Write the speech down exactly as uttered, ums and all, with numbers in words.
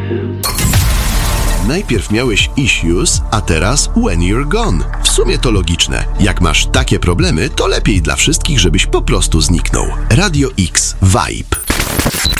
Najpierw miałeś issues, a teraz when you're gone. W sumie to logiczne. Jak masz takie problemy, to lepiej dla wszystkich, żebyś po prostu zniknął. Radio X Vibe.